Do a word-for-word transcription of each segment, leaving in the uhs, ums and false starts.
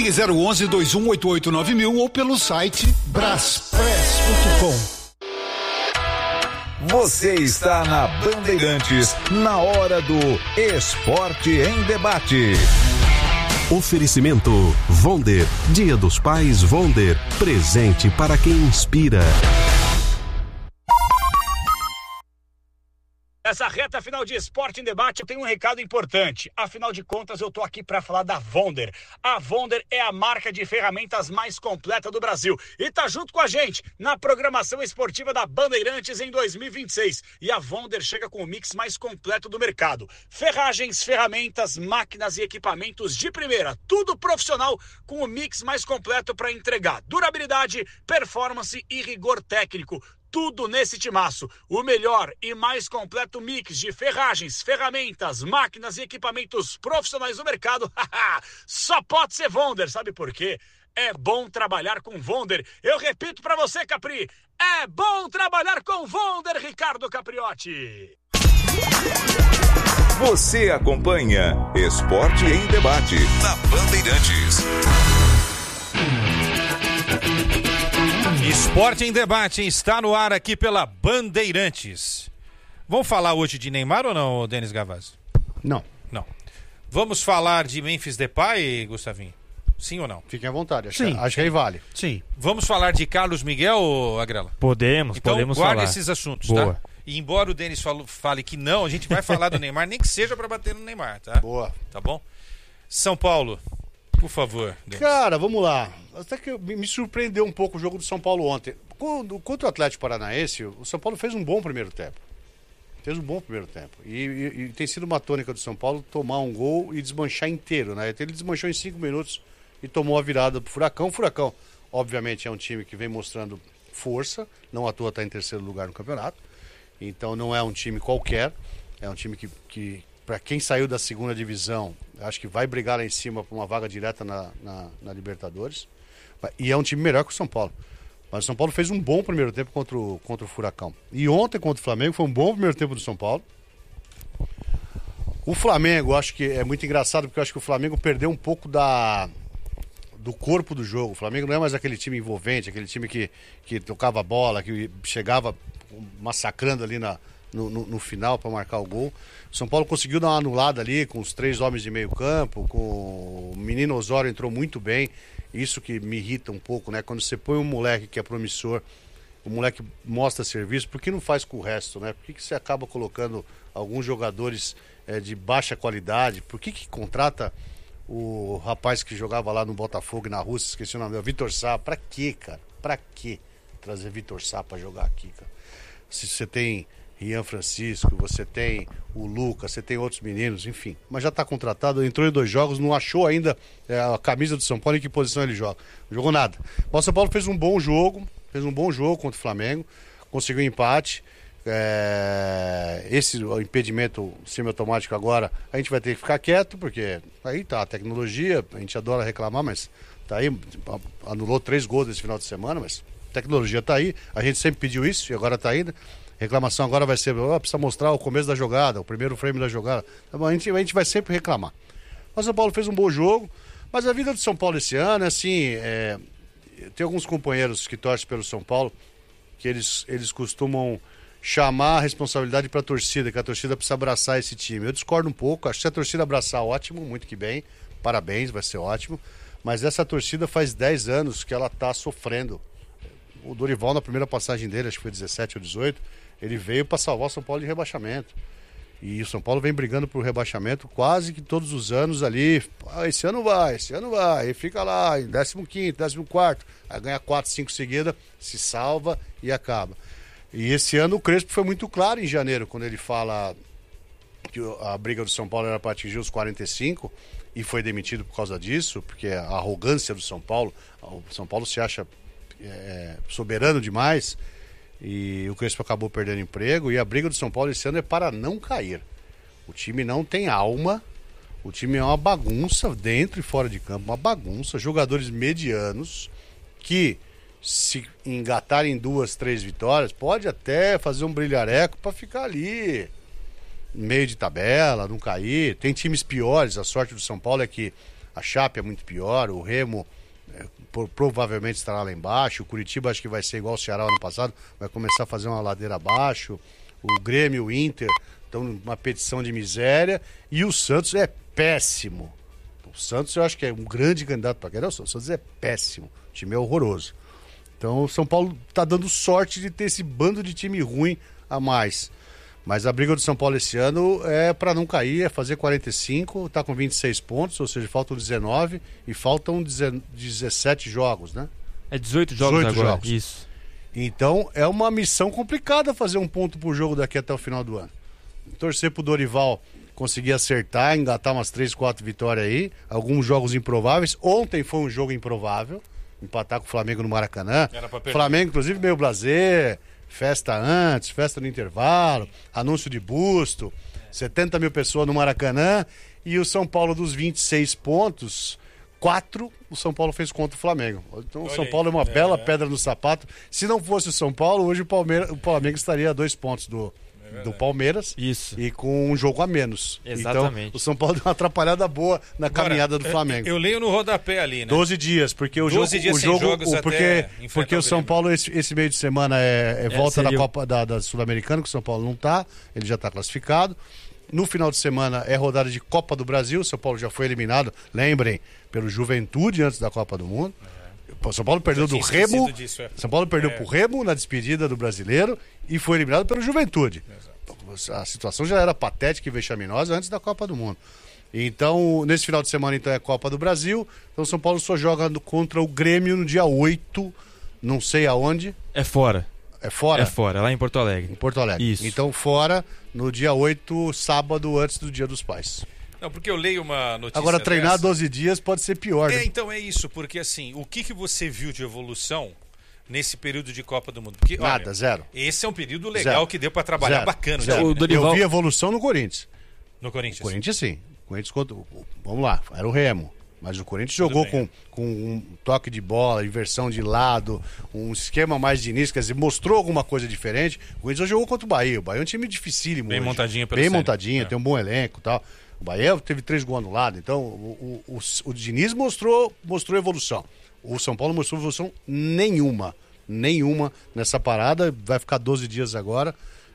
Ligue zero onze, dois um oito oito nove mil ou pelo site braspress ponto com. Você está na Bandeirantes, na hora do Esporte em Debate. Oferecimento Vonder, Dia dos Pais Vonder, presente para quem inspira. Essa reta final de Esporte em Debate, eu tenho um recado importante. Afinal de contas, eu tô aqui para falar da Vonder. A Vonder é a marca de ferramentas mais completa do Brasil e tá junto com a gente na programação esportiva da Bandeirantes em dois mil e vinte e seis. E a Vonder chega com o mix mais completo do mercado. Ferragens, ferramentas, máquinas e equipamentos de primeira. Tudo profissional com o mix mais completo para entregar durabilidade, performance e rigor técnico. Tudo nesse timaço, o melhor e mais completo mix de ferragens, ferramentas, máquinas e equipamentos profissionais do mercado. Só pode ser Vonder, sabe por quê? É bom trabalhar com Vonder. Eu repito pra você, Capri, é bom trabalhar com Vonder, Ricardo Capriotti. Você acompanha Esporte em Debate na Bandeirantes. Esporte em Debate está no ar aqui pela Bandeirantes. Vamos falar hoje de Neymar ou não, Denis Gavazzi? Não. Não. Vamos falar de Memphis Depay, Gustavinho? Sim ou não? Fiquem à vontade, acho, Sim. Que, acho que aí vale. Sim. Vamos falar de Carlos Miguel, Agrela? Podemos, então, podemos falar. Então falar. guarda esses assuntos, Boa. tá? E embora o Denis fale, fale que não, a gente vai falar do Neymar, nem que seja para bater no Neymar, tá? Boa. Tá bom? São Paulo, por favor, Denis. Cara, vamos lá. Até que me surpreendeu um pouco o jogo do São Paulo ontem. Contra o Atlético Paranaense, o São Paulo fez um bom primeiro tempo. Fez um bom primeiro tempo. E, e, e tem sido uma tônica do São Paulo tomar um gol e desmanchar inteiro, né? Ele desmanchou em cinco minutos e tomou a virada pro Furacão. O Furacão, obviamente, é um time que vem mostrando força. Não à toa está em terceiro lugar no campeonato. Então não é um time qualquer. É um time que, que para quem saiu da segunda divisão, acho que vai brigar lá em cima por uma vaga direta na, na, na Libertadores. E é um time melhor que o São Paulo. Mas o São Paulo fez um bom primeiro tempo contra o, contra o Furacão. E ontem contra o Flamengo foi um bom primeiro tempo do São Paulo. O Flamengo, acho que é muito engraçado, porque eu acho que o Flamengo perdeu um pouco da, do corpo do jogo. O Flamengo não é mais aquele time envolvente, aquele time que, que tocava a bola, que chegava massacrando ali na, no, no, no final para marcar o gol. O São Paulo conseguiu dar uma anulada ali com os três homens de meio campo, com o menino Osório entrou muito bem. Isso que me irrita um pouco, né? Quando você põe um moleque que é promissor, o moleque mostra serviço, por que não faz com o resto, né? Por que, que você acaba colocando alguns jogadores é, de baixa qualidade? Por que que contrata o rapaz que jogava lá no Botafogo e na Rússia, esqueci o nome dele, Vitor Sá? Pra quê, cara? Pra quê trazer Vitor Sá pra jogar aqui, cara? Se você tem Rian Francisco, você tem o Lucas, você tem outros meninos, enfim. Mas já está contratado, entrou em dois jogos, não achou ainda é, a camisa do São Paulo, em que posição ele joga. Não jogou nada. Mas o São Paulo fez um bom jogo, fez um bom jogo contra o Flamengo, conseguiu um empate. É, esse o impedimento semiautomático agora, a gente vai ter que ficar quieto, porque aí tá a tecnologia, a gente adora reclamar, mas tá aí, anulou três gols esse final de semana, mas a tecnologia tá aí, a gente sempre pediu isso e agora tá aí, né? Reclamação agora vai ser, oh, precisa mostrar o começo da jogada, o primeiro frame da jogada. A gente, a gente vai sempre reclamar. Mas o São Paulo fez um bom jogo, mas a vida do São Paulo esse ano, assim, é, tem alguns companheiros que torcem pelo São Paulo, que eles, eles costumam chamar a responsabilidade para a torcida, que a torcida precisa abraçar esse time. Eu discordo um pouco, acho que se a torcida abraçar, ótimo, muito que bem, parabéns, vai ser ótimo. Mas essa torcida faz dez anos que ela está sofrendo. O Dorival, na primeira passagem dele, acho que foi dezessete ou dezoito, ele veio para salvar o São Paulo de rebaixamento. E o São Paulo vem brigando por rebaixamento quase que todos os anos ali. Ah, esse ano vai, esse ano vai. E fica lá em décimo quinto, décimo quarto. Aí ganha quatro, cinco seguidas, se salva e acaba. E esse ano o Crespo foi muito claro em janeiro, quando ele fala que a briga do São Paulo era para atingir os quarenta e cinco e foi demitido por causa disso, porque a arrogância do São Paulo, o São Paulo se acha é, soberano demais. E o Crespo acabou perdendo emprego. E a briga do São Paulo esse ano é para não cair. O time não tem alma. O time é uma bagunça dentro e fora de campo. Uma bagunça. Jogadores medianos que, se engatarem duas, três vitórias, pode até fazer um brilhareco para ficar ali meio de tabela, não cair. Tem times piores. A sorte do São Paulo é que A Chape é muito pior, o Remo é, por, provavelmente estará lá embaixo, o Curitiba acho que vai ser igual o Ceará ano passado, vai começar a fazer uma ladeira abaixo, o Grêmio, o Inter estão numa petição de miséria, e o Santos é péssimo. O Santos eu acho que é um grande candidato para ganhar, o Santos é péssimo, o time é horroroso. Então o São Paulo está dando sorte de ter esse bando de time ruim a mais. Mas a briga do São Paulo esse ano é para não cair, é fazer quarenta e cinco, está com vinte e seis pontos, ou seja, faltam dezenove e faltam dezessete jogos, né? É dezoito jogos dezoito agora, jogos. isso. Então é uma missão complicada fazer um ponto por jogo daqui até o final do ano. Torcer pro Dorival conseguir acertar, engatar umas três, quatro vitórias aí, alguns jogos improváveis. Ontem foi um jogo improvável, empatar com o Flamengo no Maracanã. Flamengo, inclusive, meio blasé, festa antes, festa no intervalo, anúncio de busto, setenta mil pessoas no Maracanã, e o São Paulo dos vinte e seis pontos, quatro o São Paulo fez contra o Flamengo. Então o São Paulo é uma é, bela é. pedra no sapato. Se não fosse o São Paulo, hoje o, Palmeiras, o Flamengo estaria a dois pontos do, é do Palmeiras. Isso. E com um jogo a menos. Exatamente. Então o São Paulo deu uma atrapalhada boa na Agora, caminhada do Flamengo. Eu, eu leio no rodapé ali, né? doze dias, porque o jogo... dias o sem jogo jogos o, porque, até porque o São Paulo, esse, esse meio de semana é, é volta é, da Copa da, da Sul-Americana, que o São Paulo não está, ele já está classificado. No final de semana é rodada de Copa do Brasil, o São Paulo já foi eliminado, lembrem, pelo Juventude antes da Copa do Mundo. O São Paulo perdeu do Remo, disso, é. São Paulo perdeu é. pro Remo na despedida do Brasileiro e foi eliminado pelo Juventude. Exato. A situação já era patética e vexaminosa antes da Copa do Mundo. Então, nesse final de semana então é Copa do Brasil, então o São Paulo só joga contra o Grêmio no dia oito, não sei aonde. É fora. É fora? É fora, lá em Porto Alegre. Em Porto Alegre. Isso. Então fora no dia oito, sábado, antes do Dia dos Pais. Não, porque eu leio uma notícia Agora, treinar dessa... doze dias pode ser pior. É, né? então é isso, porque assim, o que, que você viu de evolução nesse período de Copa do Mundo? Porque, Nada, olha, zero. Esse é um período legal Zero. que deu pra trabalhar Zero. bacana. Zero. O Dorival... Eu vi evolução no Corinthians. No Corinthians? O Corinthians sim. O Corinthians contra... Vamos lá, era o Remo. Mas o Corinthians Tudo jogou com, com um toque de bola, inversão de lado, um esquema mais de início, quer dizer, mostrou alguma coisa diferente. O Corinthians jogou contra o Bahia. O Bahia é um time dificílimo. Bem hoje. montadinho pelo Bem Sério. montadinho, é. Tem um bom elenco e tal. O Bahia teve três gols anulados. Então, o, o, o, o Diniz mostrou, mostrou evolução. O São Paulo mostrou evolução nenhuma. Nenhuma nessa parada. Vai ficar doze dias agora.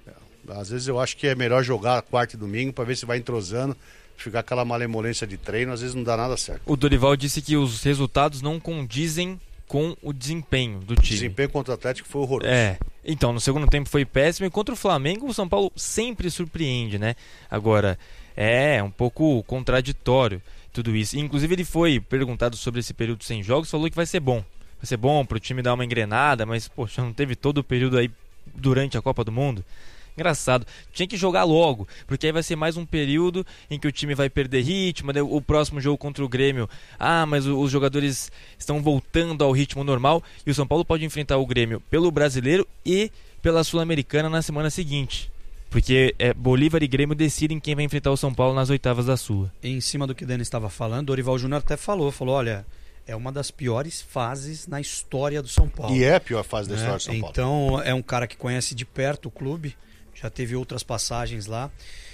Às vezes eu acho que é melhor jogar quarta e domingo para ver se vai entrosando. Ficar aquela malemolência de treino, às vezes não dá nada certo. O Dorival disse que os resultados não condizem com o desempenho do time. O desempenho contra o Atlético foi horroroso. É, então, no segundo tempo foi péssimo, e contra o Flamengo o São Paulo sempre surpreende, né? Agora, é um pouco contraditório tudo isso. Inclusive ele foi perguntado sobre esse período sem jogos, falou que vai ser bom. Vai ser bom pro time dar uma engrenada, mas, poxa, não teve todo o período aí durante a Copa do Mundo? Engraçado, tinha que jogar logo, porque aí vai ser mais um período em que o time vai perder ritmo, né? O próximo jogo contra o Grêmio, ah, mas os jogadores estão voltando ao ritmo normal, e o São Paulo pode enfrentar o Grêmio pelo Brasileiro e pela Sul-Americana na semana seguinte, porque é, Bolívar e Grêmio decidem quem vai enfrentar o São Paulo nas oitavas da Sula. Em cima do que o Denis estava falando, Dorival Júnior até falou, falou, olha... É uma das piores fases na história do São Paulo. E é a pior fase da é, história do São Paulo. Então, é um cara que conhece de perto o clube, já teve outras passagens lá.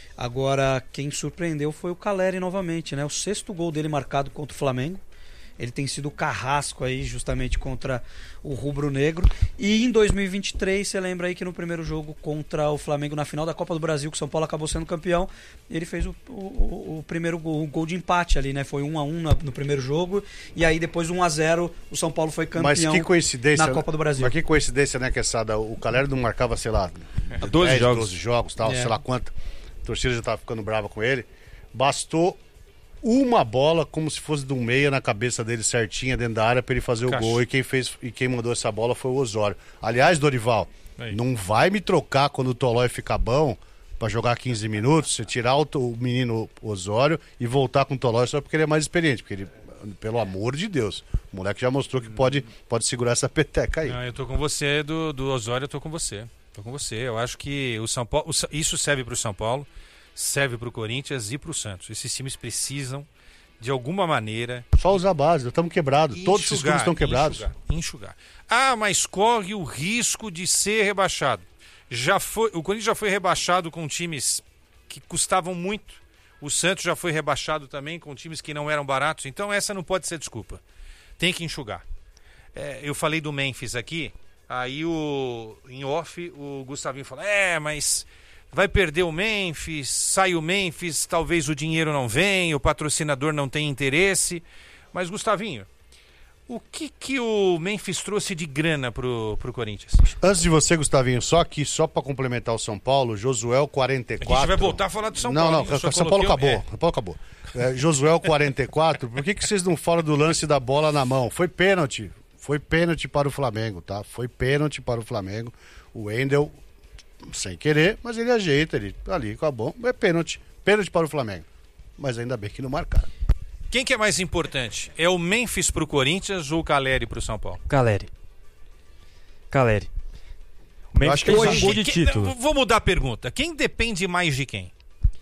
Agora, quem surpreendeu foi o Caleri novamente, né? O sexto gol dele marcado contra o Flamengo. Ele tem sido o carrasco aí justamente contra o rubro-negro. E em dois mil e vinte e três, você lembra aí que no primeiro jogo contra o Flamengo, na final da Copa do Brasil, que o São Paulo acabou sendo campeão, ele fez o, o, o primeiro gol, o gol de empate ali, né? Foi um a um no, no primeiro jogo, e aí depois um a zero o São Paulo foi campeão. Mas que coincidência, na Copa do Brasil. Mas que coincidência, né, Queçada? O Caleri não marcava, sei lá, doze dez, jogos. doze jogos, tal, É. sei lá quanto. A torcida já estava ficando brava com ele. Bastou uma bola, como se fosse de um meia na cabeça dele certinha dentro da área para ele fazer Caixa. o gol, e quem fez e quem mandou essa bola foi o Osório. Aliás, Dorival, Aí. não vai me trocar quando o Tolói ficar bom para jogar quinze minutos, você tirar o, o menino Osório e voltar com o Tolói só porque ele é mais experiente, porque ele, pelo amor de Deus, o moleque já mostrou que pode, pode segurar essa peteca aí. Não, eu tô com você, do, do Osório, eu tô com você. Tô com você. Eu acho que o São Paulo, o Sa- isso serve pro São Paulo, serve pro Corinthians e pro Santos. Esses times precisam, de alguma maneira, Só usar a base, estamos quebrados, todos esses clubes estão quebrados. Enxugar, enxugar. Ah, mas corre o risco de ser rebaixado. Já foi, o Corinthians já foi rebaixado com times que custavam muito. O Santos já foi rebaixado também com times que não eram baratos. Então essa não pode ser desculpa. Tem que enxugar. É, eu falei do Memphis aqui. Aí o, em off o Gustavinho falou, é, mas vai perder o Memphis, sai o Memphis, talvez o dinheiro não venha, o patrocinador não tem interesse. Mas, Gustavinho, o que, que o Memphis trouxe de grana pro, pro Corinthians? Antes de você, Gustavinho, só aqui, só para complementar o São Paulo, Josué quarenta e quatro... A gente vai voltar a falar do São não, Paulo. Não, não, São Paulo acabou, é. São Paulo acabou. É, Josué quarenta e quatro, por que, que vocês não falam do lance da bola na mão? Foi pênalti, foi pênalti para o Flamengo, tá? Foi pênalti para o Flamengo. O Wendel, sem querer, mas ele ajeita, ele ali com a bomba, é pênalti. Pênalti para o Flamengo. Mas ainda bem que não marcaram. Quem que é mais importante? É o Memphis pro Corinthians ou o Caleri pro São Paulo? Caleri. Caleri. O Memphis tem um gol de título. Vou mudar a pergunta. Quem depende mais de quem?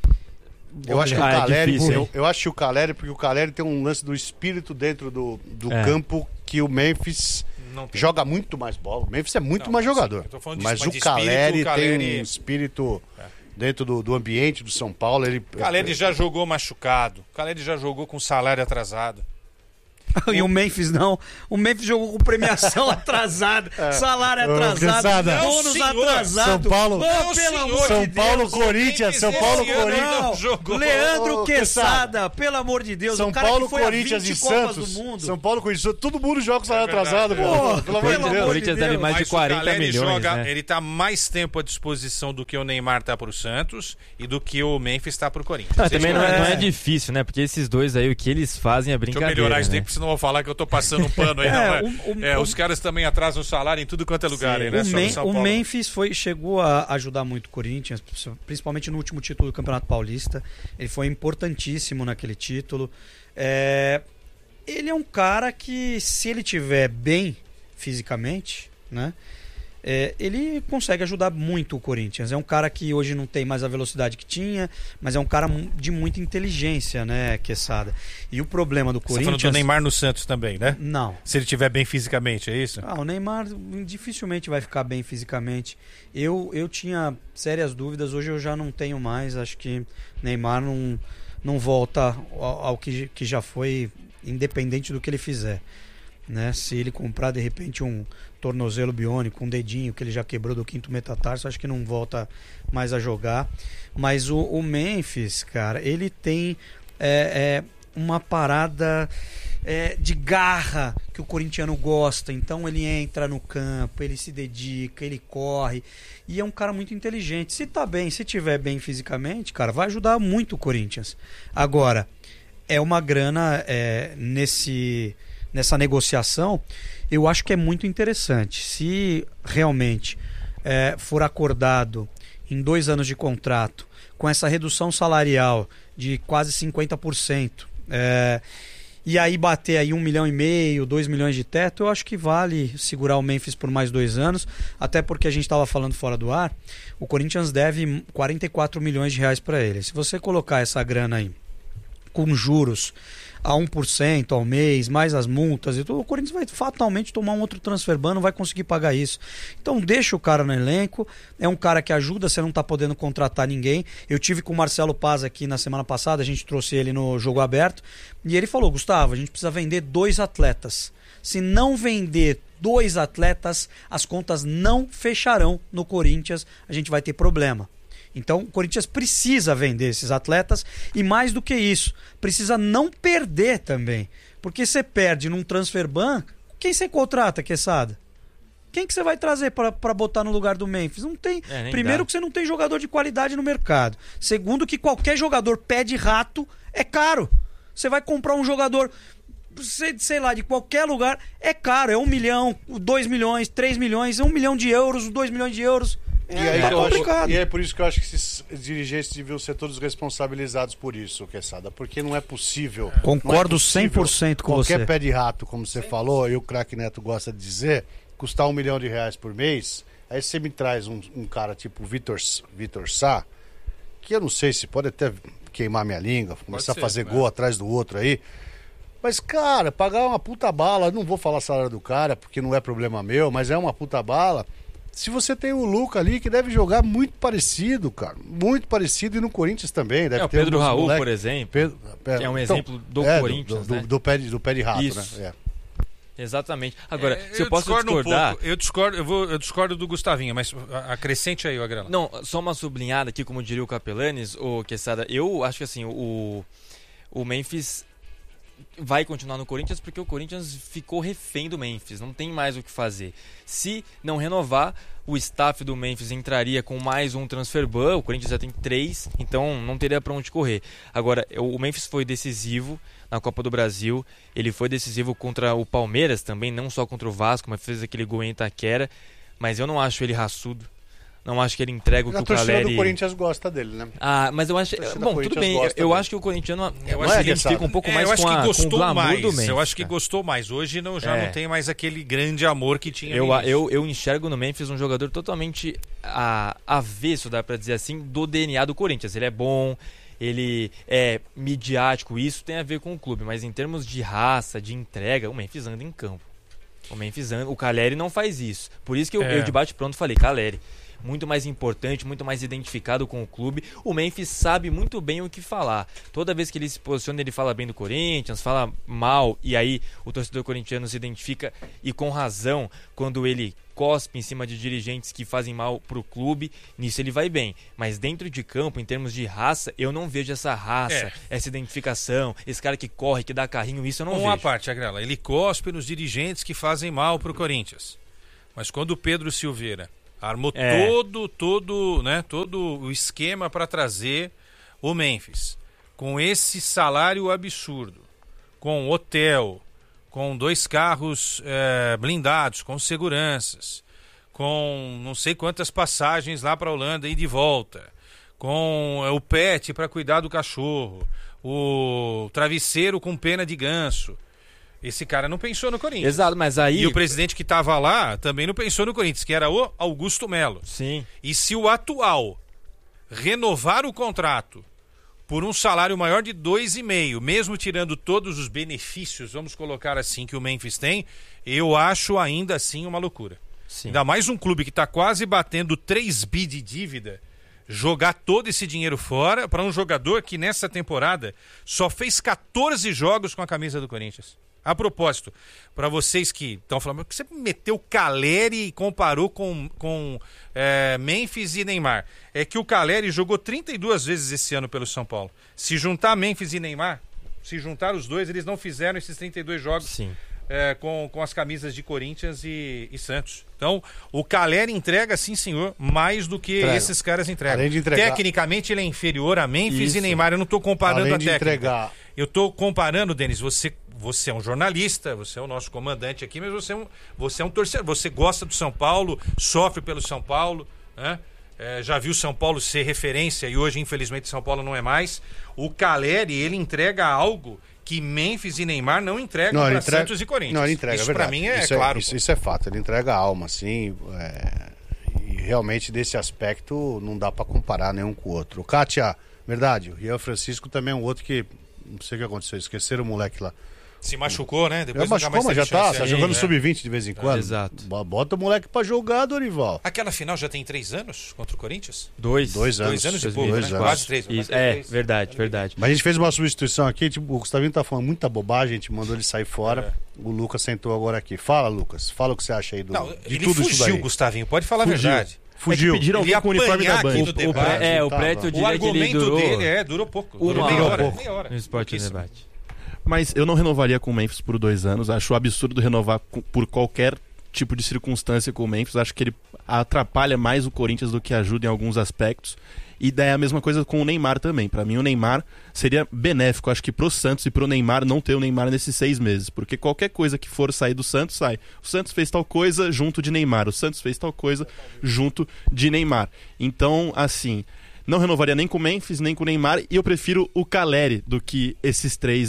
Eu acho que o Ah, é Caleri, difícil, eu, hein? eu acho que o Caleri, porque o Caleri tem um lance do espírito dentro do, do É. campo que o Memphis Não tem. joga muito mais bola. O Memphis é muito Não, mais sim, jogador. eu tô falando de- Mas mas o de espírito, Caleri, o Caleri- tem um espírito É. dentro do, do ambiente do São Paulo. Ele, O Caleri já jogou machucado. O Caleri já jogou com salário atrasado. E o Memphis não. O Memphis jogou com premiação atrasada, salário Ô, atrasado, criançada. bônus Não, senhor. atrasado. São Paulo- Oh, Não, pelo senhor. amor São de Paulo, Deus. Corinthians, São Paulo, Esse ano Corinthians. não jogou. Leandro Ô, Quesada, pelo amor de Deus. São o cara Paulo, que foi Corinthians a vinte e Copas Santos. do mundo. São Paulo, Corinthians, todo mundo joga com salário É verdade, atrasado, é cara. verdade. Pelo amor de Pelo Deus. O amor Corinthians de deve Deus. mais de Mas o quarenta Caleri milhões, joga, né? ele tá mais tempo à disposição do que o Neymar tá pro Santos e do que o Memphis tá pro Corinthians. Não, Vocês também não é, conhecem? não é difícil, né? Porque esses dois aí, o que eles fazem é Deixa eu brincadeira, melhorar isso né? daí, porque senão eu vou falar que eu tô passando um pano aí. É, não, é? o- o- É, o- os caras também atrasam o salário em tudo quanto é lugar, Sim. aí, né? O, Só no Men- São o Paulo. Memphis foi, chegou a ajudar muito o Corinthians, principalmente no último título do Campeonato Paulista. Ele foi importantíssimo naquele título. É, ele é um cara que, se ele tiver bem fisicamente, né, é, ele consegue ajudar muito o Corinthians. É um cara que hoje não tem mais a velocidade que tinha, mas é um cara mu- de muita inteligência, né, Quesada? E o problema do Você tá falando Corinthians... do Neymar no Santos também, né? Não. Se ele estiver bem fisicamente, é isso? Ah, o Neymar dificilmente vai ficar bem fisicamente. Eu, eu tinha sérias dúvidas, hoje eu já não tenho mais. Acho que Neymar não, não volta ao, ao que, que já foi, independente do que ele fizer. Né? Se ele comprar de repente um tornozelo biônico, um dedinho que ele já quebrou do quinto metatarso, acho que não volta mais a jogar. Mas o, o Memphis, cara, ele tem é, é, uma parada é, de garra que o corintiano gosta. Então ele entra no campo, ele se dedica, ele corre. E é um cara muito inteligente. Se tá bem, se tiver bem fisicamente, cara, vai ajudar muito o Corinthians. Agora, é uma grana é, nesse... nessa negociação, eu acho que é muito interessante. Se realmente é, for acordado em dois anos de contrato, com essa redução salarial de quase cinquenta por cento, é, e aí bater aí um milhão e meio, dois milhões de teto, eu acho que vale segurar o Memphis por mais dois anos, até porque a gente estava falando fora do ar, o Corinthians deve quarenta e quatro milhões de reais para ele. Se você colocar essa grana aí com juros a um por cento ao mês, mais as multas e tudo, o Corinthians vai fatalmente tomar um outro transfer ban, não vai conseguir pagar isso. Então deixa o cara no elenco, é um cara que ajuda, você não tá podendo contratar ninguém. Eu tive com o Marcelo Paz aqui na semana passada, a gente trouxe ele no Jogo Aberto, e ele falou, Gustavo, a gente precisa vender dois atletas. Se não vender dois atletas, as contas não fecharão no Corinthians, a gente vai ter problema. Então o Corinthians precisa vender esses atletas e mais do que isso, precisa não perder também. Porque você perde num transfer ban, quem você contrata, Quesada? Quem que você vai trazer para botar no lugar do Memphis? Não tem. É, Primeiro dá. que você não tem jogador de qualidade no mercado. Segundo que qualquer jogador pé de rato é caro. Você vai comprar um jogador, sei, sei lá, de qualquer lugar, é caro. É um milhão, dois milhões, três milhões, um milhão de euros, dois milhões de euros. E, É, aí, tá eu acho- complicado. e é por isso que eu acho que esses dirigentes deviam ser todos responsabilizados por isso, Quesada, porque não é possível. Concordo não é possível cem por cento com qualquer você. pé de rato, como você falou, e o craque Neto gosta de dizer, custar um milhão de reais por mês, aí você me traz um, um cara tipo Vitor, Vitor Sá, que eu não sei se pode até queimar minha língua, começar ser, a fazer né? gol atrás do outro aí. Mas, cara, pagar uma puta bala, não vou falar salário do cara, porque não é problema meu, mas é uma puta bala. se você tem o Luca ali, que deve jogar muito parecido, cara. Muito parecido, e no Corinthians também. Deve é, o ter Pedro uns Raul, moleque. por exemplo. Pedro, que é um então, exemplo do é, Corinthians, do, né? do, do, pé de, do pé de rato, Isso. né? É. Exatamente. Agora, É, se eu, posso discordar... Um pouco. Eu discordo, eu, vou, eu discordo do Gustavinho, mas acrescente aí, Agrela. Não, só uma sublinhada aqui, como diria o Capelanes, ou Quesada. Eu acho que assim, o, o Memphis vai continuar no Corinthians porque o Corinthians ficou refém do Memphis, não tem mais o que fazer. Se não renovar, o staff do Memphis entraria com mais um transfer ban, o Corinthians já tem três, então não teria para onde correr. Agora, o Memphis foi decisivo na Copa do Brasil, ele foi decisivo contra o Palmeiras também, não só contra o Vasco, mas fez aquele gol em Itaquera, mas eu não acho ele raçudo. Não acho que ele entrega o que a o Caleri... A torcida do Corinthians gosta dele, né? Ah, mas eu acho... Bom, tudo bem, eu, eu acho que o corintiano eu acho se identifica um pouco é, mais eu acho com, que a, gostou com o glamour mais, do Memphis. Eu acho que cara. gostou mais. Hoje não, já é. não tem mais aquele grande amor que tinha. Eu, eu, eu enxergo no Memphis um jogador totalmente a, avesso, dá pra dizer assim, do D N A do Corinthians. Ele é bom, ele é midiático, isso tem a ver com o clube, mas em termos de raça, de entrega, o Memphis anda em campo. O Memphis anda, o Caleri não faz isso. Por isso que eu, é. eu de bate-pronto falei, Caleri, muito mais importante, muito mais identificado com o clube. O Memphis sabe muito bem o que falar. Toda vez que ele se posiciona, ele fala bem do Corinthians, fala mal, e aí o torcedor corintiano se identifica, e com razão, quando ele cospe em cima de dirigentes que fazem mal pro clube, nisso ele vai bem. Mas dentro de campo, em termos de raça, eu não vejo essa raça, é. essa identificação, esse cara que corre, que dá carrinho, isso eu não Uma vejo. Uma parte, Agrela, ele cospe nos dirigentes que fazem mal pro Corinthians. Mas quando o Pedro Silveira armou É. todo, todo, né, todo o esquema para trazer o Memphis, com esse salário absurdo, com hotel, com dois carros é, blindados, com seguranças, com não sei quantas passagens lá para a Holanda e de volta, com é, o pet para cuidar do cachorro, o travesseiro com pena de ganso. Esse cara não pensou no Corinthians. Exato, mas aí... E o presidente que estava lá também não pensou no Corinthians, que era o Augusto Melo. Sim. E se o atual renovar o contrato por um salário maior de dois e meio, mesmo tirando todos os benefícios, vamos colocar assim, que o Memphis tem, eu acho ainda assim uma loucura. Sim. Ainda mais um clube que está quase batendo três bi de dívida, jogar todo esse dinheiro fora para um jogador que nessa temporada só fez catorze jogos com a camisa do Corinthians. A propósito, para vocês que estão falando, que você meteu Caleri e comparou com, com é, Memphis e Neymar. É que o Caleri jogou trinta e duas vezes esse ano pelo São Paulo. Se juntar Memphis e Neymar, se juntar os dois, eles não fizeram esses trinta e dois jogos Sim. É, com, com as camisas de Corinthians e, e Santos. Então, o Caleri entrega, sim senhor, mais do que Entrega. esses caras entregam. Além de entregar... Tecnicamente, ele é inferior a Memphis Isso. e Neymar. Eu não estou comparando Além a de técnica. entregar... Eu estou comparando, Denis, você, você é um jornalista, você é o nosso comandante aqui, mas você é um, você é um torcedor, você gosta do São Paulo, sofre pelo São Paulo, né? É, já viu São Paulo ser referência e hoje, infelizmente, São Paulo não é mais. O Caleri, ele entrega algo que Memphis e Neymar não entregam para entrega... Santos e Corinthians. Não, ele entrega, isso é para verdade. mim é isso claro. Isso, isso é fato, ele entrega a alma, assim, é... e realmente desse aspecto não dá para comparar nenhum com o outro. O Kátia, verdade, o Rian Francisco também é um outro que, não sei o que aconteceu, esqueceram o moleque lá. Se machucou, né? Depois É, machucou, mas já tá, tá jogando sub vinte de vez em quando. Exato. Bota o moleque pra jogar, Dorival. Aquela final já tem três anos contra o Corinthians? Dois. Dois anos. Dois anos e dois pouco, dois né? anos. Quase três. Isso, quase é, três. verdade, verdade. Mas a gente fez uma substituição aqui, tipo, o Gustavinho tá falando muita bobagem, a gente mandou ele sair fora. É. O Lucas sentou agora aqui. Fala, Lucas, fala o que você acha aí do, Não, de ele tudo isso fugiu, daí. Gustavinho, pode falar Fugiu. a verdade. Fugiu. É que pediram Ele alguém com o uniforme apanhar da aqui Band. no O, debate. pré, é, o Tava. prédio eu O diria que ele argumento durou dele é, durou pouco. uma Durou meia hora, hora. pouco. Meia hora. no Esporte Pouquíssimo. Debate. Mas eu não renovaria com o Memphis por dois anos. Acho absurdo renovar com- por qualquer tipo de circunstância com o Memphis. Acho que ele atrapalha mais o Corinthians do que ajuda em alguns aspectos. E daí é a mesma coisa com o Neymar também. Para mim o Neymar seria benéfico, acho que pro Santos e pro Neymar não ter o Neymar nesses seis meses. Porque qualquer coisa que for sair do Santos, sai. O Santos fez tal coisa junto de Neymar. O Santos fez tal coisa junto de Neymar. Então, assim, não renovaria nem com o Memphis, nem com o Neymar. E eu prefiro o Caleri do que esses três aí.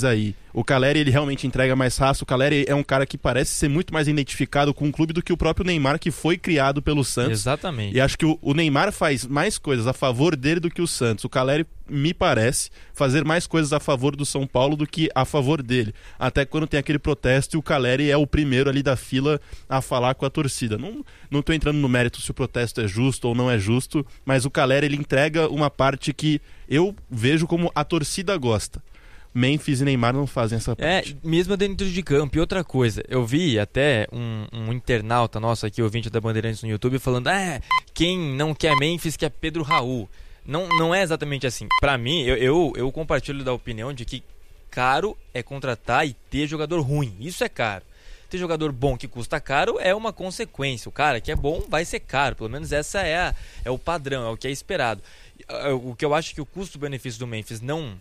O Caleri, ele realmente entrega mais raça. O Caleri é um cara que parece ser muito mais identificado com o clube do que o próprio Neymar, que foi criado pelo Santos. Exatamente. E acho que o, o Neymar faz mais coisas a favor dele do que o Santos. O Caleri, me parece, fazer mais coisas a favor do São Paulo do que a favor dele. Até quando tem aquele protesto e o Caleri é o primeiro ali da fila a falar com a torcida. Não, não tô entrando no mérito se o protesto é justo ou não é justo, mas o Caleri, ele entrega uma parte que eu vejo como a torcida gosta. Memphis e Neymar não fazem essa parte. É, mesmo dentro de campo. E outra coisa, eu vi até um, um internauta nosso aqui, ouvinte da Bandeirantes no YouTube, falando, ah, quem não quer Memphis quer Pedro Raul. Não, não é exatamente assim. Pra mim, eu, eu, eu compartilho da opinião de que caro é contratar e ter jogador ruim. Isso é caro. Ter jogador bom que custa caro é uma consequência. O cara que é bom vai ser caro. Pelo menos essa é, a, é o padrão, é o que é esperado. O que eu acho que o custo-benefício do Memphis não...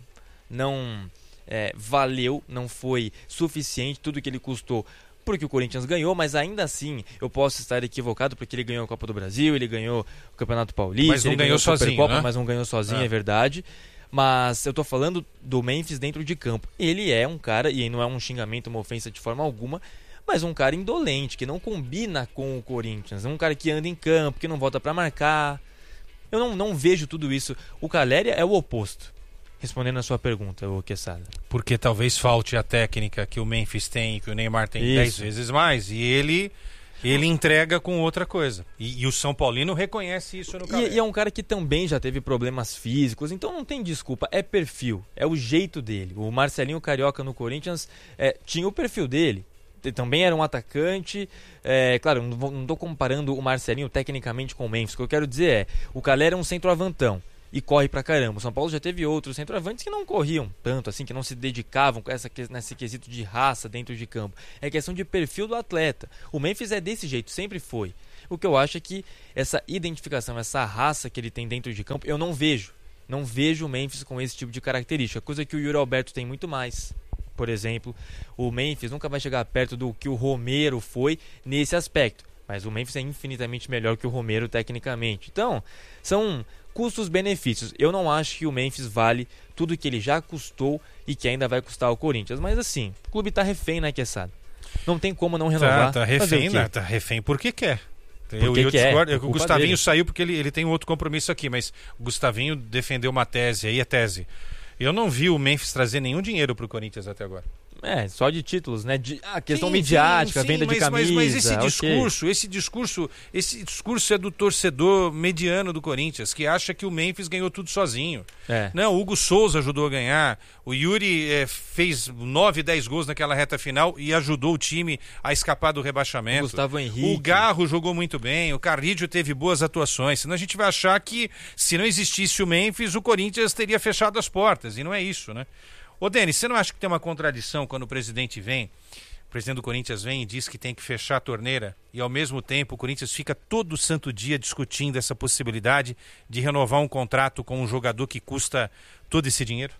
não É, valeu, não foi suficiente tudo que ele custou porque o Corinthians ganhou, mas ainda assim eu posso estar equivocado porque ele ganhou a Copa do Brasil, ele ganhou o Campeonato Paulista, mas não ele ganhou ganhou a sozinho, Supercopa, né? mas não ganhou sozinho, é. é verdade. Mas eu tô falando do Memphis dentro de campo. Ele é um cara, e não é um xingamento, uma ofensa de forma alguma, mas um cara indolente, que não combina com o Corinthians, um cara que anda em campo, que não volta pra marcar. Eu não, não vejo tudo isso. O Caleri é o oposto. Respondendo a sua pergunta, o Quesada. Porque talvez falte a técnica que o Memphis tem, que o Neymar tem Isso. dez vezes mais. E ele, ele entrega com outra coisa. E, e o São Paulino reconhece isso no Caleri. E, e é um cara que também já teve problemas físicos, então não tem desculpa. É perfil, é o jeito dele. O Marcelinho Carioca no Corinthians é, tinha o perfil dele. Ele também era um atacante. É, claro, não estou comparando o Marcelinho tecnicamente com o Memphis. O que eu quero dizer é, o Caleri é um centroavantão e corre pra caramba. O São Paulo já teve outros centroavantes que não corriam tanto, assim, que não se dedicavam com essa, nesse quesito de raça dentro de campo. É questão de perfil do atleta. O Memphis é desse jeito, sempre foi. O que eu acho é que essa identificação, essa raça que ele tem dentro de campo, eu não vejo. Não vejo o Memphis com esse tipo de característica, coisa que o Yuri Alberto tem muito mais. Por exemplo, o Memphis nunca vai chegar perto do que o Romero foi nesse aspecto. Mas o Memphis é infinitamente melhor que o Romero tecnicamente. Então, são custos-benefícios. Eu não acho que o Memphis vale tudo que ele já custou e que ainda vai custar ao Corinthians. Mas assim, o clube tá refém, né, Quesada? Não tem como não renovar. Tá, tá refém, né? Tá refém porque quer. Porque eu, eu quer, discordo. O Gustavinho dele. saiu porque ele, ele tem um outro compromisso aqui, mas o Gustavinho defendeu uma tese aí, a tese. Eu não vi o Memphis trazer nenhum dinheiro pro Corinthians até agora. É, só de títulos, né? De, a questão sim, midiática, sim, venda sim, de mas, camisa. Mas, mas esse okay. discurso, esse discurso, esse discurso é do torcedor mediano do Corinthians, que acha que o Memphis ganhou tudo sozinho. É. Não, o Hugo Souza ajudou a ganhar, o Yuri é, fez nove, dez gols naquela reta final e ajudou o time a escapar do rebaixamento. O Gustavo Henrique. O Garro jogou muito bem, o Carrídio teve boas atuações, senão a gente vai achar que se não existisse o Memphis, o Corinthians teria fechado as portas, e não é isso, né? Ô, Denis, você não acha que tem uma contradição quando o presidente vem, o presidente do Corinthians vem e diz que tem que fechar a torneira e, ao mesmo tempo, o Corinthians fica todo santo dia discutindo essa possibilidade de renovar um contrato com um jogador que custa todo esse dinheiro?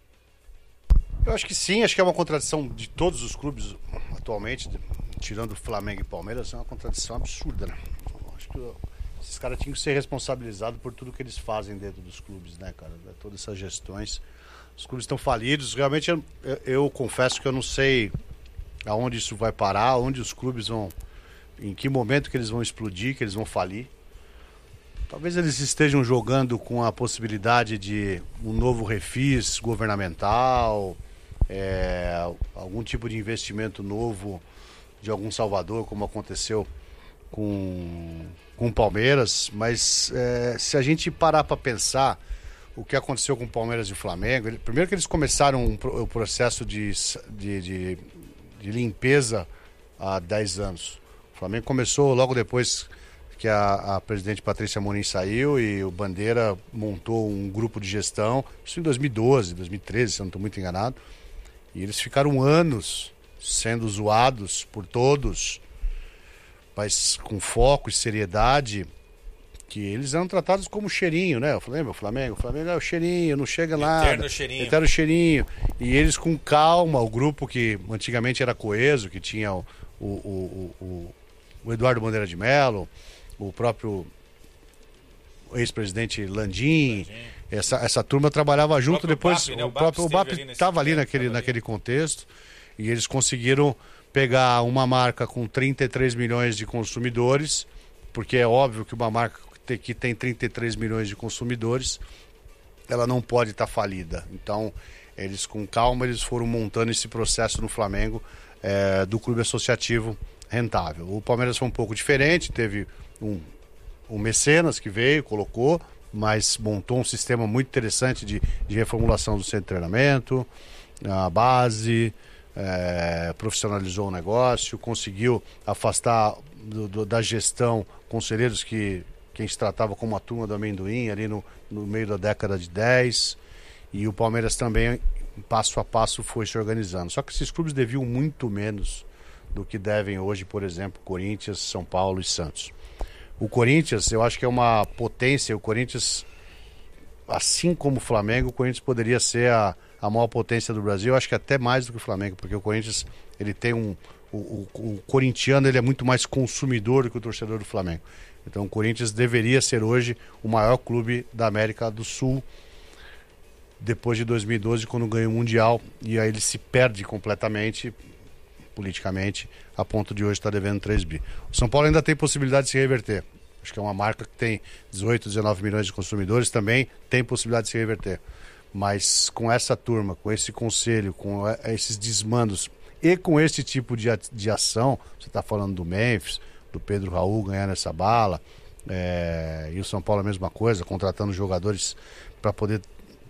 Eu acho que sim, acho que é uma contradição de todos os clubes atualmente, tirando o Flamengo e Palmeiras, é uma contradição absurda, né? Eu acho que esses caras tinham que ser responsabilizados por tudo que eles fazem dentro dos clubes, né, cara? Todas essas gestões. Os clubes estão falidos. Realmente, eu, eu, eu confesso que eu não sei aonde isso vai parar, onde os clubes vão, em que momento que eles vão explodir, que eles vão falir. Talvez eles estejam jogando com a possibilidade de um novo refis governamental, é, algum tipo de investimento novo de algum Salvador, como aconteceu com, com o Palmeiras. Mas é, se a gente parar para pensar o que aconteceu com o Palmeiras e o Flamengo, ele, primeiro que eles começaram um, o processo de, de, de, de limpeza há dez anos. O Flamengo começou logo depois que a, a presidente Patrícia Amorim saiu e o Bandeira montou um grupo de gestão, isso em dois mil e doze, dois mil e treze, se eu não estou muito enganado, e eles ficaram anos sendo zoados por todos, mas com foco e seriedade, que eles eram tratados como cheirinho, né? Eu falei, meu, o Flamengo, o Flamengo é o cheirinho, não chega lá. Eterno cheirinho. Eterno cheirinho. E eles com calma, o grupo que antigamente era coeso, que tinha o, o, o, o, o Eduardo Bandeira de Mello, o próprio ex-presidente Landim, essa, essa turma trabalhava junto, depois B A P, né? o próprio o B A P estava ali naquele, naquele contexto e eles conseguiram pegar uma marca com trinta e três milhões de consumidores, porque é óbvio que uma marca que tem trinta e três milhões de consumidores, ela não pode estar falida. Então, eles com calma, eles foram montando esse processo no Flamengo é, do clube associativo rentável. O Palmeiras foi um pouco diferente, teve um, um mecenas que veio, colocou, mas montou um sistema muito interessante de, de reformulação do centro de treinamento, a base, é, profissionalizou o negócio, conseguiu afastar do, do, da gestão conselheiros que quem se tratava como a turma do amendoim ali no, no meio da década de dez, e o Palmeiras também passo a passo foi se organizando. Só que esses clubes deviam muito menos do que devem hoje, por exemplo, Corinthians, São Paulo e Santos. O Corinthians, eu acho que é uma potência, o Corinthians, assim como o Flamengo, o Corinthians poderia ser a, a maior potência do Brasil, eu acho que até mais do que o Flamengo, porque o Corinthians, ele tem um, o, o, o corintiano, ele é muito mais consumidor do que o torcedor do Flamengo. Então o Corinthians deveria ser hoje o maior clube da América do Sul, depois de dois mil e doze, quando ganhou o Mundial, e aí ele se perde completamente, politicamente, a ponto de hoje estar devendo três bi. O São Paulo ainda tem possibilidade de se reverter. Acho que é uma marca que tem dezoito, dezenove milhões de consumidores, também tem possibilidade de se reverter. Mas com essa turma, com esse conselho, com esses desmandos e com esse tipo de, de ação, você está falando do Memphis, do Pedro Raul ganhando essa bala, é, e o São Paulo a mesma coisa, contratando jogadores para poder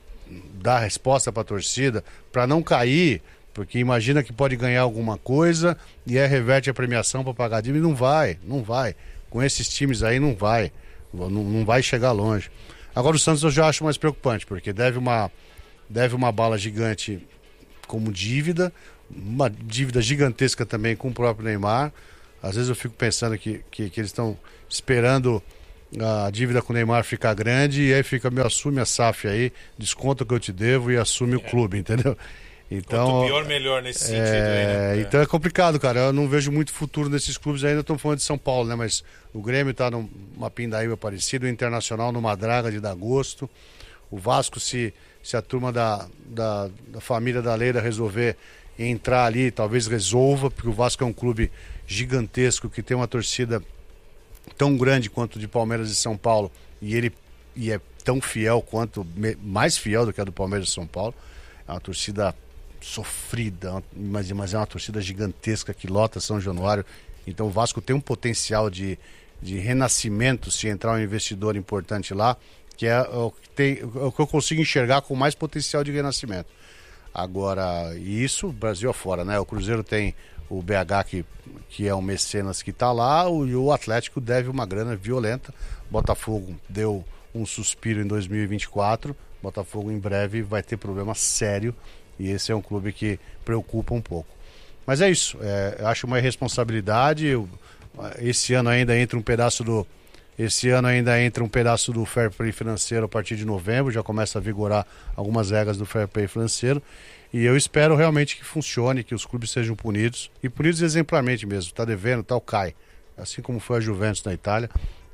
dar resposta para a torcida, para não cair, porque imagina que pode ganhar alguma coisa e aí reverte a premiação para pagar a dívida, e não vai, não vai. Com esses times aí não vai, não, não vai chegar longe. Agora o Santos eu já acho mais preocupante, porque deve uma, deve uma bala gigante como dívida, uma dívida gigantesca também com o próprio Neymar. Às vezes eu fico pensando que, que, que eles estão esperando a dívida com o Neymar ficar grande e aí fica, me assume a S A F aí, desconta o que eu te devo e assume é. o clube, entendeu? Então, quanto pior, melhor nesse sentido. É, aí, né? Então é complicado, cara. Eu não vejo muito futuro nesses clubes ainda. Estou falando de São Paulo, né? Mas o Grêmio está numa pindaíba parecida, o Internacional numa draga de dar gosto. O Vasco, se, se a turma da, da, da família da Leira resolver entrar ali, talvez resolva, porque o Vasco é um clube gigantesco que tem uma torcida tão grande quanto de Palmeiras e São Paulo, e ele e é tão fiel quanto, mais fiel do que a do Palmeiras e São Paulo. É uma torcida sofrida, mas, mas é uma torcida gigantesca que lota São Januário. Então o Vasco tem um potencial de, de renascimento se entrar um investidor importante lá, que é o que, tem, o que eu consigo enxergar com mais potencial de renascimento. Agora, e isso Brasil afora, né? O Cruzeiro tem o B H que, que é um mecenas que está lá, o, e o Atlético deve uma grana violenta. Botafogo deu um suspiro em dois mil e vinte e quatro, Botafogo em breve vai ter problema sério, e esse é um clube que preocupa um pouco. Mas é isso, é, eu acho uma irresponsabilidade. Eu, esse ano ainda entra um pedaço do esse ano ainda entra um pedaço do fair play financeiro a partir de novembro, já começa a vigorar algumas regras do fair play financeiro, e eu espero realmente que funcione, que os clubes sejam punidos, e punidos exemplarmente mesmo. Tá devendo, tal, cai, assim como foi a Juventus na Itália,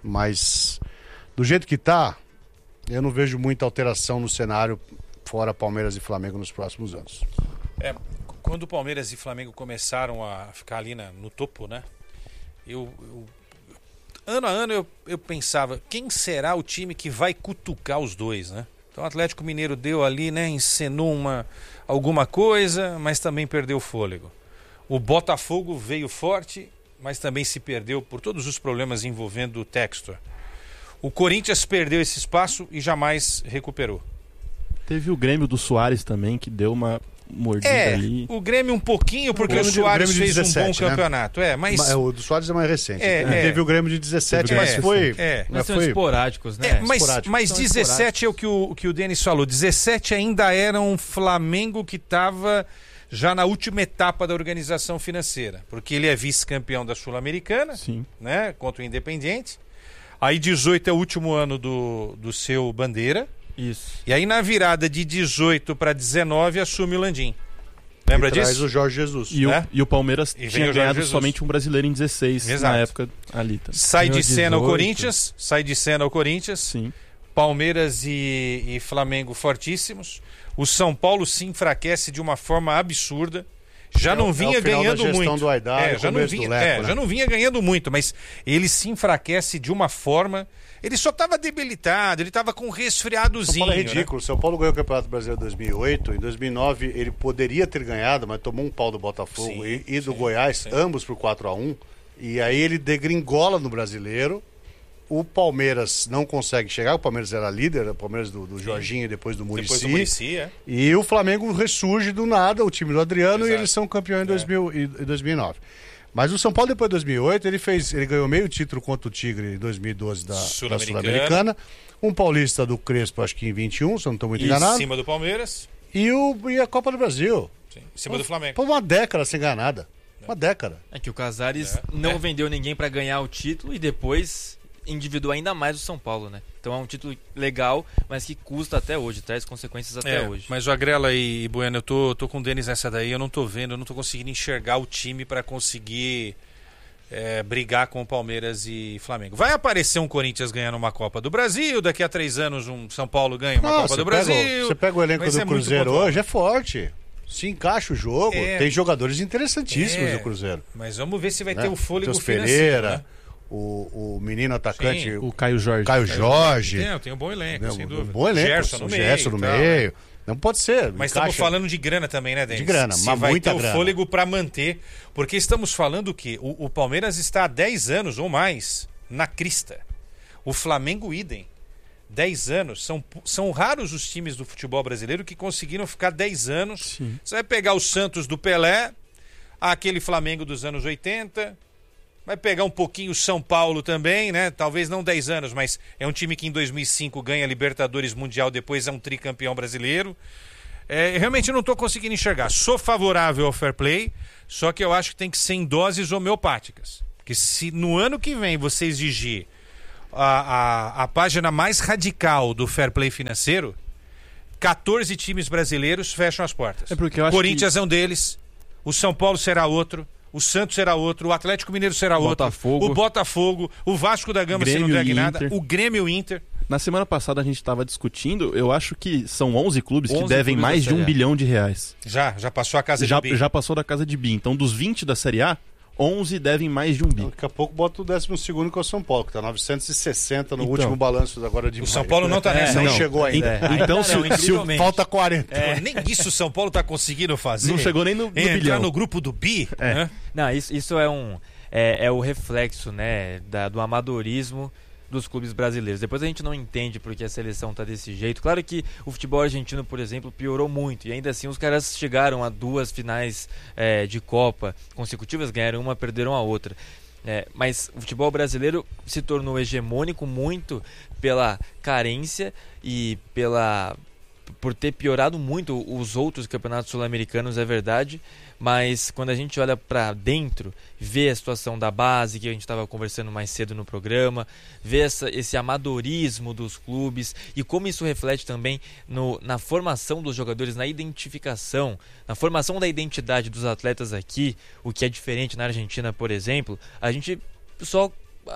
mas do jeito que tá, eu não vejo muita alteração no cenário fora Palmeiras e Flamengo nos próximos anos. É, quando o Palmeiras e Flamengo começaram a ficar ali na, no topo, né? Eu, eu ano a ano eu, eu pensava, quem será o time que vai cutucar os dois, né? Então o Atlético Mineiro deu ali, né? Encenou uma, alguma coisa, mas também perdeu o fôlego. O Botafogo veio forte, mas também se perdeu por todos os problemas envolvendo o Textor. O Corinthians perdeu esse espaço e jamais recuperou. Teve o Grêmio do Soares também, que deu uma mordida é, ali. O Grêmio um pouquinho, porque o, o Soares de, fez dezessete, um bom campeonato. Né? É, mas... O do Soares é mais recente. É, é. Teve o Grêmio de dezessete, é, mas foi... É. Mas são foi... esporádicos, né? É, mas esporádicos. mas dezessete é o que o, o que o Denis falou. dezessete ainda era um Flamengo que estava já na última etapa da organização financeira. Porque ele é vice-campeão da Sul-Americana, né, contra o Independiente. Aí dezoito é o último ano do, do seu Bandeira. Isso. E aí na virada de dezoito para dezenove assume o Landim. Lembra e disso? Traz o Jorge Jesus. E, né? o, e o Palmeiras e tinha ganhado somente um brasileiro em dezesseis. Exato. Na época ali também. Sai de dezoito. cena o Corinthians, sai de cena o Corinthians. Sim. Palmeiras e, e Flamengo fortíssimos. O São Paulo se enfraquece de uma forma absurda. Já É o- não é vinha o final da ganhando gestão muito. do Aidar e é, o já não começo do vinha, Leco, é, né? já não vinha ganhando muito, mas ele se enfraquece de uma forma. Ele só estava debilitado, ele estava com um São resfriadozinho. Paulo é né? ridículo. São Paulo ganhou o Campeonato Brasileiro em dois mil e oito. Em dois mil e nove ele poderia ter ganhado, mas tomou um pau do Botafogo Sim, e, e do sim, Goiás, sim. ambos por quatro a um. E aí ele degringola no Brasileiro. O Palmeiras não consegue chegar. O Palmeiras era líder, o Palmeiras do, do Jorginho e depois do Muricy. Depois do Muricy, é. E o Flamengo ressurge do nada, o time do Adriano, Exato. e eles são campeões em dois mil e dois mil e nove. Mas o São Paulo, depois de dois mil e oito, ele, fez, ele ganhou meio título contra o Tigre em dois mil e doze da da Sul-Americana. Sul-Americana. Um paulista do Crespo, acho que em vinte e um, se eu não estou muito E enganado. em cima do Palmeiras, E, o, e a Copa do Brasil. sim, em cima do Flamengo. Por uma década sem ganhar nada. Uma década. É que o Casares É. não É. vendeu ninguém pra ganhar o título e depois endividou ainda mais o São Paulo, né? Então é um título legal, mas que custa até hoje, traz consequências até É, hoje. mas o Agrela e Bueno, eu tô, tô com o Denis nessa daí, eu não tô vendo, eu não tô conseguindo enxergar o time para conseguir é, brigar com o Palmeiras e Flamengo. Vai aparecer um Corinthians ganhando uma Copa do Brasil, daqui a três anos um São Paulo ganha uma Não, Copa você do pega o- Brasil. Você pega o elenco mas do é muito Cruzeiro pontual. hoje, é forte. Se encaixa o jogo. É. Tem jogadores interessantíssimos É, no Cruzeiro. Mas vamos ver se vai Né? ter o fôlego Matheus financeiro. Pereira, né? o, o menino atacante, Sim. o O Caio Jorge. Caio Jorge. Tem, tem um bom elenco, né? sem Um dúvida. bom elenco. Gerson no o meio. Gerson no e tal, né? meio. Não pode ser. Mas encaixa. estamos falando de grana também, né, Denis? De grana, Se mas vai muita ter grana. o fôlego para manter. Porque estamos falando que o, o Palmeiras está há dez anos ou mais na crista. O Flamengo, idem. dez anos. São, são raros os times do futebol brasileiro que conseguiram ficar dez anos. Sim. Você vai pegar o Santos do Pelé, aquele Flamengo dos anos oitenta, vai pegar um pouquinho o São Paulo também, né? Talvez não dez anos, mas é um time que em dois mil e cinco ganha Libertadores Mundial, depois é um tricampeão brasileiro. É, realmente eu não estou conseguindo enxergar. Sou favorável ao fair play, só que eu acho que tem que ser em doses homeopáticas. Porque se no ano que vem você exigir a, a, a página mais radical do fair play financeiro, quatorze times brasileiros fecham as portas. É porque eu acho Corinthians é um deles, o São Paulo será outro, o Santos será outro, o Atlético Mineiro será Botafogo. outro, o Botafogo, o Vasco da Gama se não Grêmio der e nada, Inter. o Grêmio e o Inter. Na semana passada a gente estava discutindo, eu acho que são onze clubes que onze devem clubes mais da de um Série A. bilhão de reais. Já, já passou a casa Já, de bi. já passou da casa de bi. Então, dos vinte da Série A, onze devem mais de um bi. Daqui a pouco bota o décimo segundo, que é o São Paulo, que está novecentos e sessenta no Então. último balanço agora de O maio. São Paulo não tá É, nessa Não ainda. chegou ainda. É, Então, ainda se- não, se o- incrivelmente. Falta quarenta. É, nem isso o São Paulo tá conseguindo fazer. Não chegou nem no, no Entrar bilhão. no grupo do bi. É. Né? Não, isso, isso é um é, é o reflexo, né, da, do amadorismo dos clubes brasileiros. Depois a gente não entende porque a seleção tá desse jeito. Claro que o futebol argentino, por exemplo, piorou muito e ainda assim os caras chegaram a duas finais é, de Copa consecutivas, ganharam uma, perderam a outra. É, mas o futebol brasileiro se tornou hegemônico muito pela carência e pela por ter piorado muito os outros campeonatos sul-americanos, é verdade, mas quando a gente olha para dentro, vê a situação da base, que a gente estava conversando mais cedo no programa, vê essa, esse amadorismo dos clubes e como isso reflete também no, na formação dos jogadores, na identificação, na formação da identidade dos atletas aqui, o que é diferente na Argentina, por exemplo, a gente só,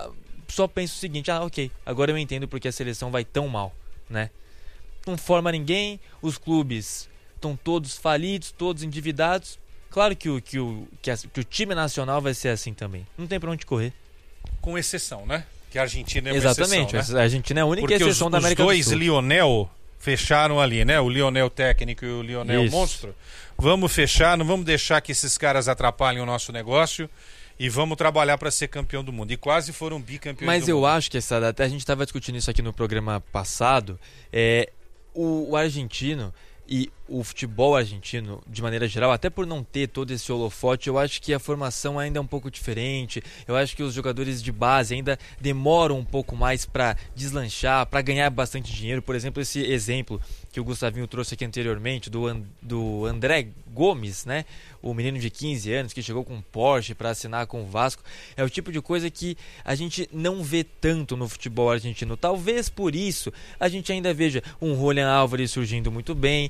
só pensa o seguinte, ah, ok, agora eu entendo porque a seleção vai tão mal, né? Não forma ninguém, os clubes estão todos falidos, todos endividados. Claro que o, que, o, que, a, que o time nacional vai ser assim também. Não tem pra onde correr. Com exceção, né? Que a Argentina é uma Exatamente, exceção, né? a Argentina é a única Porque exceção os, da os América dois do Sul. Lionel fecharam ali, né? O Lionel técnico e o Lionel Isso. monstro. Vamos fechar, não vamos deixar que esses caras atrapalhem o nosso negócio e vamos trabalhar para ser campeão do mundo. E quase foram bicampeões Mas do eu mundo. acho que essa, até a gente estava discutindo isso aqui no programa passado, é, o, o argentino e o futebol argentino, de maneira geral, até por não ter todo esse holofote, eu acho que a formação ainda é um pouco diferente. Eu acho que os jogadores de base ainda demoram um pouco mais para deslanchar, para ganhar bastante dinheiro. Por exemplo, esse exemplo que o Gustavinho trouxe aqui anteriormente do, And, do André Gomes, né? O menino de quinze anos que chegou com um Porsche para assinar com o Vasco. É o tipo de coisa que a gente não vê tanto no futebol argentino. Talvez por isso a gente ainda veja um Julián Álvares surgindo muito bem, mas o Brasil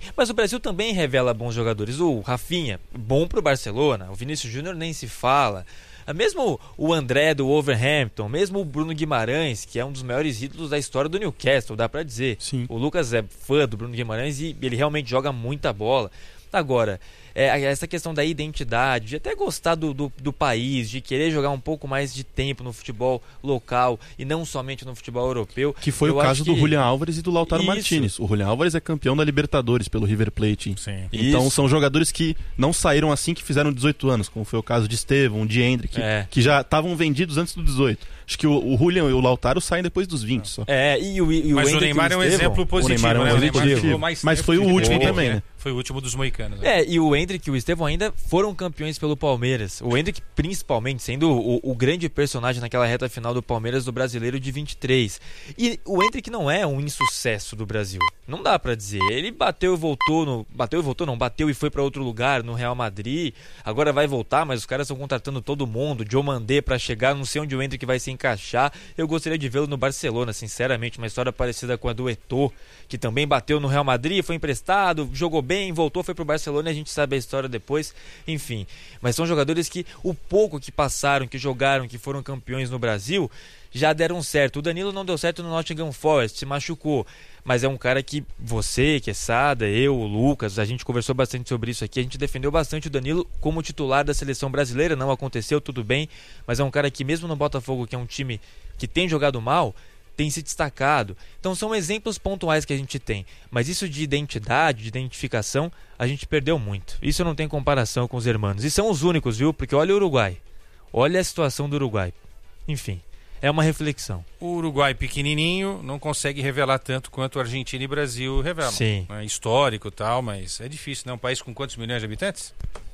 Brasil também revela bons jogadores. O Rafinha, bom pro Barcelona. O Vinícius Júnior nem se fala. Mesmo o André do Wolverhampton, mesmo o Bruno Guimarães, que é um dos maiores ídolos da história do Newcastle, dá pra dizer. Sim. O Lucas é fã do Bruno Guimarães e ele realmente joga muita bola. Agora, é, essa questão da identidade, de até gostar do, do, do país, de querer jogar um pouco mais de tempo no futebol local e não somente no futebol europeu. Que foi o caso do que... Julián Álvares e do Lautaro Isso. Martínez. O Julián Álvares é campeão da Libertadores pelo River Plate. Sim. Então Isso. são jogadores que não saíram assim que fizeram dezoito anos, como foi o caso de Estevão, de Hendrick, é. que já estavam vendidos antes dos dezoito. Acho que o, o Julián e o Lautaro saem depois dos vinte só. É, e o, e o Mas o Neymar é um exemplo positivo. O Neymar é um né? exemplo positivo. Mas foi o último também, né? Foi o último dos moicanos. Né? É, e o Hendrick e o Estevão ainda foram campeões pelo Palmeiras. O Hendrick, principalmente, sendo o, o grande personagem naquela reta final do Palmeiras do Brasileiro de vinte e três. E o Hendrick não é um insucesso do Brasil. Não dá pra dizer. Ele bateu e voltou, no, bateu e voltou não, bateu e foi pra outro lugar, no Real Madrid. Agora vai voltar, mas os caras estão contratando todo mundo, Diomandé pra chegar, não sei onde o Hendrick vai se encaixar. Eu gostaria de vê-lo no Barcelona, sinceramente, uma história parecida com a do Eto'o, que também bateu no Real Madrid, foi emprestado, jogou bem, voltou, foi pro Barcelona e a gente sabe a história depois, enfim. Mas são jogadores que o pouco que passaram, que jogaram, que foram campeões no Brasil, já deram certo. O Danilo não deu certo no Nottingham Forest, se machucou. Mas é um cara que você, Quesada, eu, o Lucas, a gente conversou bastante sobre isso aqui, a gente defendeu bastante o Danilo como titular da seleção brasileira, não aconteceu, tudo bem, mas é um cara que mesmo no Botafogo, que é um time que tem jogado mal, tem se destacado. Então são exemplos pontuais que a gente tem, mas isso de identidade, de identificação, a gente perdeu muito. Isso não tem comparação com os hermanos, e são os únicos, viu? Porque olha o Uruguai, olha a situação do Uruguai, enfim. É uma reflexão. O Uruguai pequenininho não consegue revelar tanto quanto a Argentina e Brasil revelam. Sim. É histórico e tal, mas é difícil, né? Um país com quantos milhões de habitantes?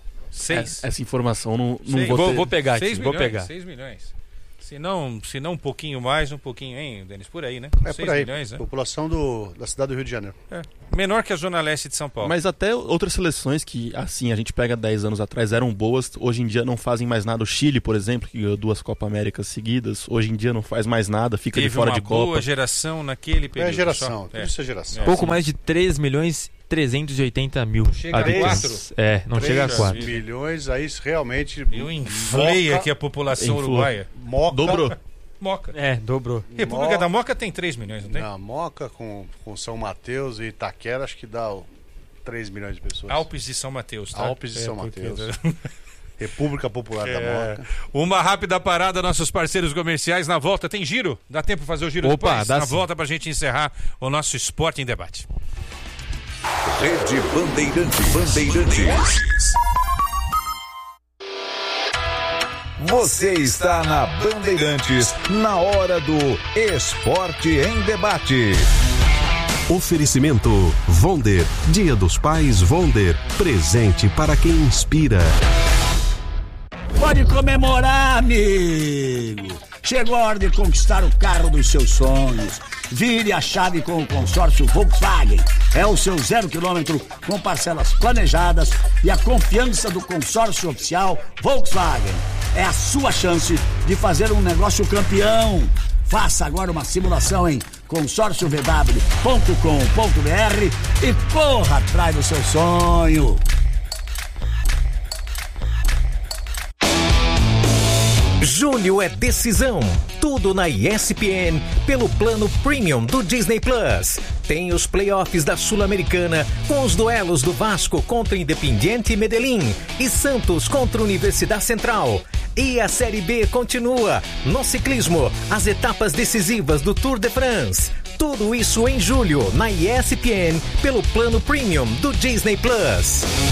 Seis. É, essa informação não, não Seis. vou Vou, ter. vou pegar Seis aqui, milhões, vou pegar. Seis milhões. Se não, se não um pouquinho mais, um pouquinho, hein, Denis? Por aí, né? É Seis por aí. milhões, né? População do, da cidade do Rio de Janeiro. É. Menor que a Zona Leste de São Paulo. Mas até outras seleções que, assim, a gente pega dez anos atrás, eram boas, hoje em dia não fazem mais nada. O Chile, por exemplo, que ganhou duas Copa Américas seguidas, hoje em dia não faz mais nada, fica Teve de fora uma de Copa. boa geração naquele período. É geração, só. tudo É. isso é geração. É. Pouco mais de três milhões trezentos e oitenta mil Chega a habitantes. quatro? É, não chega a três quatro. milhões, aí isso realmente... Eu inflei Moca- aqui a população Inflou. uruguaia. Moca, Dobrou. Moca. É, dobrou. República Mo- da Moca tem três milhões, não tem? Na Moca, com, com São Mateus e Itaquera, acho que dá ó, três milhões de pessoas. Alpes de São Mateus, tá? Alpes de É, São porque- Mateus. República Popular da É. Moca. Uma rápida parada, nossos parceiros comerciais. Na volta, tem giro? Dá tempo de fazer o giro Opa, depois? dá Na sim. volta pra gente encerrar o nosso Esporte em Debate. Rede Bandeirantes. Bandeirantes. Você está na Bandeirantes, na hora do Esporte em Debate. Oferecimento Vonder, Dia dos Pais Vonder, presente para quem inspira. Pode comemorar, amigo! Chegou a hora de conquistar o carro dos seus sonhos. Vire a chave com o consórcio Volkswagen. É o seu zero quilômetro com parcelas planejadas e a confiança do consórcio oficial Volkswagen. É a sua chance de fazer um negócio campeão. Faça agora uma simulação em consórcio v w ponto com ponto b r e corra atrás do seu sonho. Julho é decisão. Tudo na E S P N pelo plano Premium do Disney Plus. Tem os playoffs da Sul-Americana com os duelos do Vasco contra Independiente Medellín e Santos contra Universidade Central. E a Série B continua. No ciclismo, as etapas decisivas do Tour de France. Tudo isso em julho na E S P N pelo plano Premium do Disney Plus.